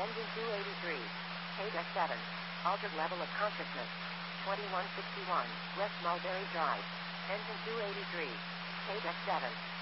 Engine 283. KDEC 7. Altered level of consciousness. 2161 West Mulberry Drive. Engine 283. KDEC 7.